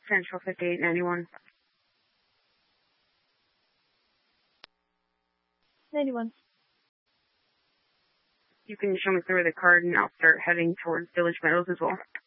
Central 5891. 91. You can show me through the card and I'll start heading towards Village Meadows as well.